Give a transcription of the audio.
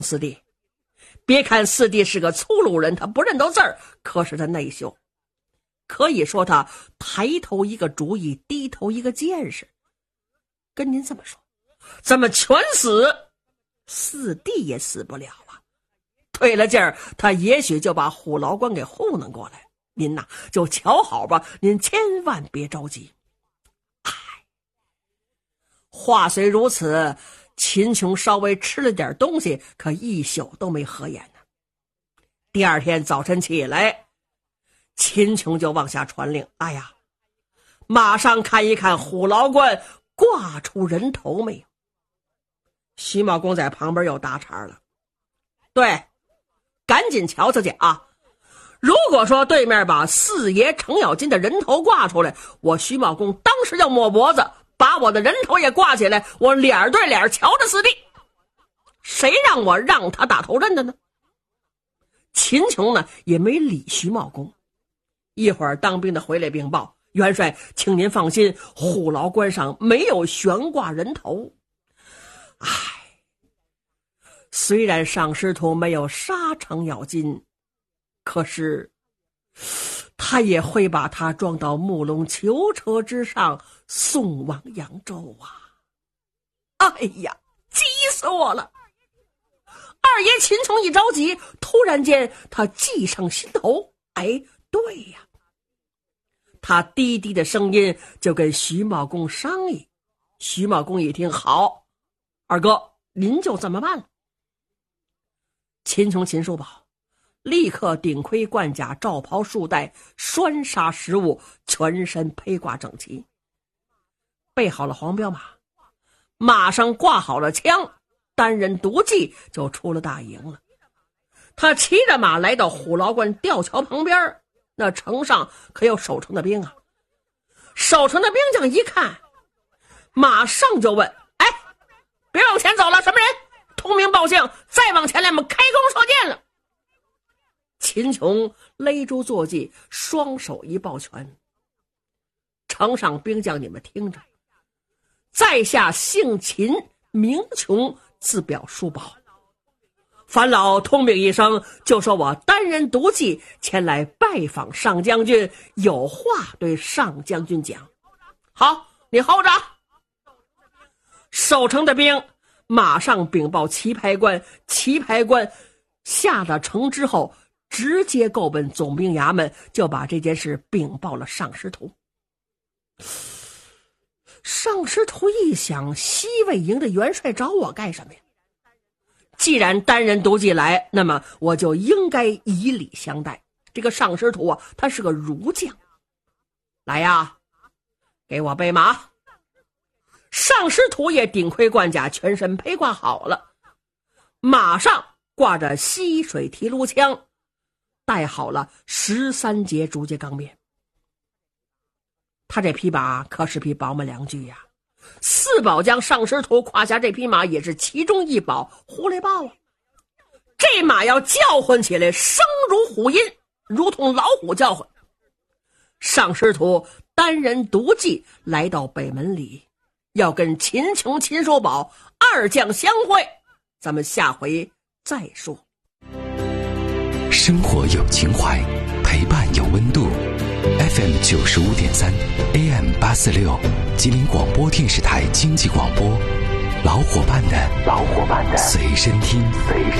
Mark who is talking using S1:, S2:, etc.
S1: 四弟。别看四弟是个粗鲁人，他不认得字儿，可是他内秀。可以说他抬头一个主意，低头一个见识。跟您这么说，咱们全死，四弟也死不了啊。退了劲儿，他也许就把虎牢关给糊弄过来。您呐，就瞧好吧，您千万别着急。唉，话虽如此，秦琼稍微吃了点东西，可一宿都没合眼呢。第二天早晨起来，秦琼就往下传令：哎呀，马上看一看虎牢关挂出人头没有。徐茂公在旁边又搭茬了：对，赶紧瞧瞧去啊！如果说对面把四爷程咬金的人头挂出来，我徐茂公当时就抹脖子，把我的人头也挂起来，我脸对脸瞧着四弟，谁让我让他打头阵的呢？秦琼呢也没理徐茂公。一会儿当兵的回来禀报：元帅，请您放心，虎牢关上没有悬挂人头。唉，虽然上师徒没有杀程咬金，可是他也会把他装到木龙囚车之上，送往扬州啊！哎呀，急死我了！二爷秦琼一着急，突然间他计上心头，哎，对呀，他低低的声音就跟徐茂公商议。徐茂公一听，好，二哥您就这么办了。秦琼秦叔宝立刻顶盔贯甲，罩袍束带，拴纱食物，全身披挂整齐，备好了黄骠马，马上挂好了枪，单人独骑就出了大营了。他骑着马来到虎牢关吊桥旁边，那城上可有守城的兵啊。守城的兵将一看，马上就问：哎，别往前走了，什么人？通名报姓，再往前来，我们开弓射箭了。秦琼勒住坐骑，双手一抱拳：城上兵将，你们听着，在下姓秦名琼，自表叔宝，烦老通禀一声，就说我单人独骑前来拜访上将军，有话对上将军讲。好，你候着。守城的兵马上禀报棋牌官，棋牌官下了城之后，直接够奔总兵衙门，就把这件事禀报了上师徒。上师徒一想，西魏营的元帅找我干什么呀？既然单人独骑来，那么我就应该以礼相待。这个上师徒啊，他是个儒将。来呀，给我备马。上师徒也顶盔贯甲，全身披挂好了，马上挂着溪水提炉枪，带好了13节竹节钢鞭。他这匹马可是匹宝马良驹呀，四宝将上师徒胯下这匹马也是其中一宝，狐狸豹啊。这马要叫唤起来，声如虎音，如同老虎叫唤。上师徒单人独骑来到北门里，要跟秦琼秦叔宝二将相会，咱们下回再说。
S2: 生活有情怀，陪伴有温度。FM 95.3 AM 846，吉林广播电视台经济广播，老伙伴的随身听。